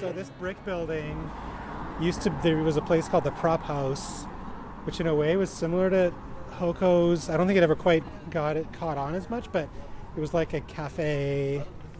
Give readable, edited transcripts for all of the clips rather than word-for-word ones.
So this brick building there was a place called the Prop House, which in a way was similar to Hoko's. I don't think it ever quite got it caught on as much, but it was like a cafe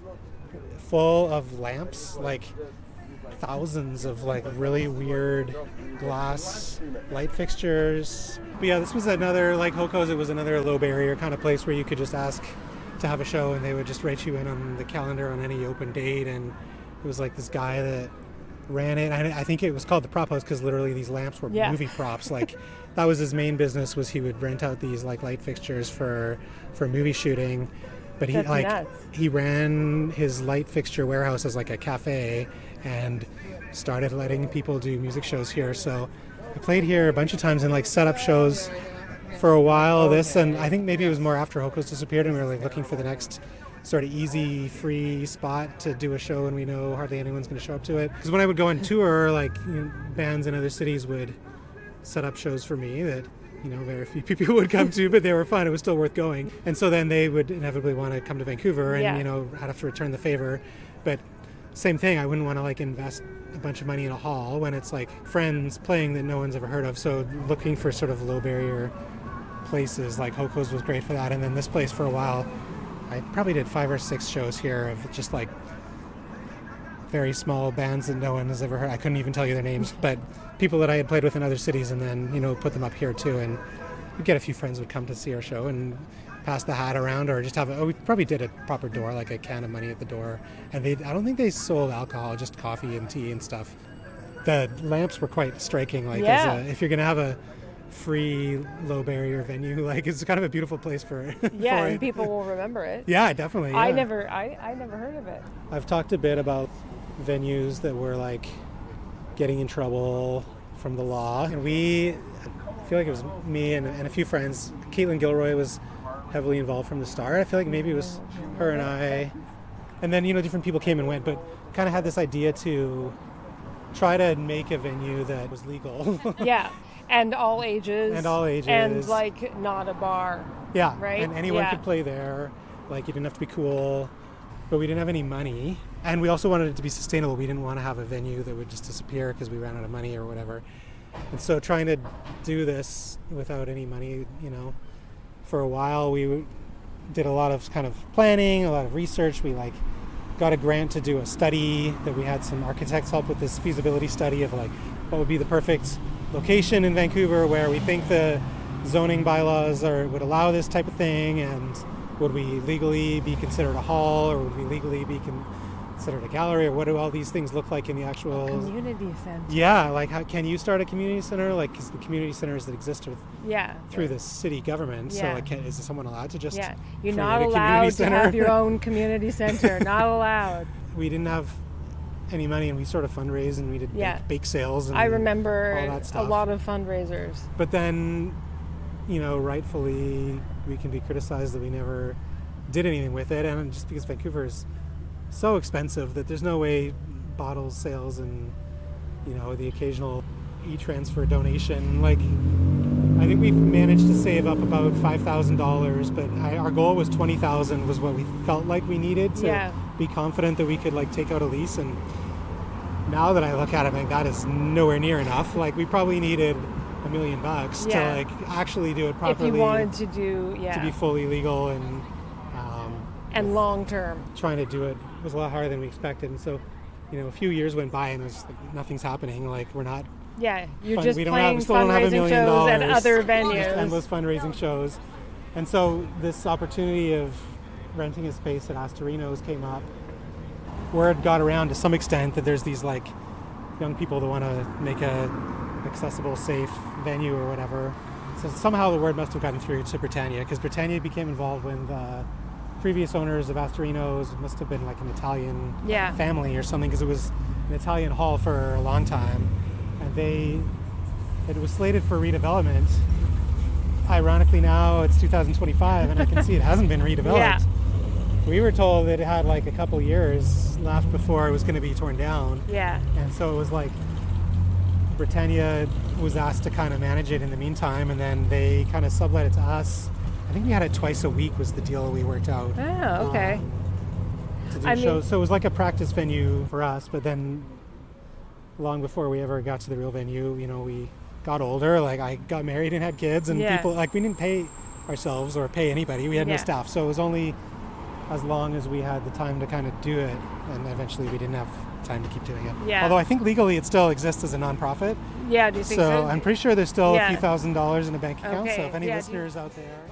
full of lamps, like thousands of like really weird glass light fixtures. But yeah, this was another, like Hoko's, it was another low barrier kind of place where you could just ask to have a show and they would just write you in on the calendar on any open date. And it was like this guy that ran it. I think it was called the Prop House because literally these lamps were movie props. Like that was his main business, was he would rent out these like light fixtures for movie shooting. But he ran his light fixture warehouse as like a cafe and started letting people do music shows here. So I played here a bunch of times and like set up shows for a while. And I think maybe it was more after Hoko's disappeared and we were like looking for the next sort of easy, free spot to do a show and we know hardly anyone's going to show up to it. Because when I would go on tour, like bands in other cities would set up shows for me that very few people would come to, but they were fun. It was still worth going. And so then they would inevitably want to come to Vancouver and, I'd have to return the favor. But same thing, I wouldn't want to like invest a bunch of money in a hall when it's like friends playing that no one's ever heard of. So looking for sort of low barrier places, like Hoko's was great for that. And then this place for a while, I probably did 5 or 6 shows here of just like very small bands that no one has ever heard. I couldn't even tell you their names, but people that I had played with in other cities, and then, put them up here too. And we'd get a few friends would come to see our show and pass the hat around, or just we probably did a proper door, like a can of money at the door. And I don't think they sold alcohol, just coffee and tea and stuff. The lamps were quite striking. Like if you're going to have a free low barrier venue, like it's kind of a beautiful place for and people will remember it. Yeah, definitely. Yeah. I never heard of it. I've talked a bit about venues that were like getting in trouble from the law, and I feel like it was me and a few friends. Caitlin Gilroy was heavily involved from the start. I feel like maybe it was her and I, and then different people came and went, but kind of had this idea to try to make a venue that was legal. Yeah. And all ages. And like not a bar. Yeah. Right? And anyone could play there. Like you didn't have to be cool. But we didn't have any money. And we also wanted it to be sustainable. We didn't want to have a venue that would just disappear because we ran out of money or whatever. And so trying to do this without any money, for a while we did a lot of kind of planning, a lot of research. We got a grant to do a study that we had some architects help with, this feasibility study of like what would be the perfect location in Vancouver where we think the zoning bylaws would allow this type of thing, and would we legally be considered a hall, or would we legally be considered a gallery, or what do all these things look like in the actual community center? Yeah, like how can you start a community center? Like, because the community centers that exist through the city government. So like, is someone allowed to just you're not allowed to have your own community center. Not allowed. We didn't have any money, and we sort of fundraised, and we did bake sales and I remember all that stuff. A lot of fundraisers. But then rightfully we can be criticized that we never did anything with it, and just because Vancouver is so expensive that there's no way bottle sales and the occasional e-transfer donation, like I think we've managed to save up about $5,000, but our goal was $20,000 was what we felt like we needed to be confident that we could like take out a lease. And now that I look at it, like that is nowhere near enough. Like we probably needed $1 million to like actually do it properly. If you wanted to to be fully legal and long term. Trying to do it was a lot harder than we expected, and so a few years went by and it was just like nothing's happening. Like we're not. Yeah, you're just playing fundraising shows at other venues. Just endless fundraising shows, and so this opportunity of renting a space at Astorino's came up. Word got around to some extent that there's these like young people that want to make a accessible, safe venue or whatever. So somehow the word must have gotten through to Britannia, because Britannia became involved when the previous owners of Astorino's must have been like an Italian family or something, because it was an Italian hall for a long time, and it was slated for redevelopment. Ironically, now it's 2025 and I can see it hasn't been redeveloped. Yeah. We were told that it had like a couple years left before it was going to be torn down. Yeah. And so it was like Britannia was asked to kind of manage it in the meantime, and then they kind of sublet it to us. I think we had it twice a week was the deal we worked out. Oh, okay. To do shows. So it was like a practice venue for us, but then long before we ever got to the real venue, we got older. Like, I got married and had kids, and people, like, we didn't pay ourselves or pay anybody. We had no staff. So it was only as long as we had the time to kind of do it, and eventually we didn't have time to keep doing it. Yeah. Although I think legally it still exists as a nonprofit. Yeah, do you think so? So I'm pretty sure there's still a few $1,000s in a bank account. Okay. So if any listeners out there